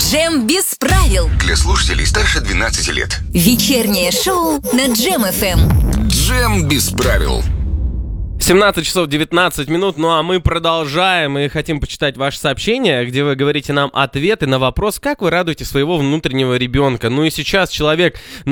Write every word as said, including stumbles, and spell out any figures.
Джем без правил. Для слушателей старше двенадцати лет. Вечернее шоу на Джем эф эм. Джем без правил. семнадцать часов девятнадцать минут, ну а мы продолжаем и хотим почитать ваши сообщения, где вы говорите нам ответы на вопрос, как вы радуете своего внутреннего ребенка. Ну и сейчас человек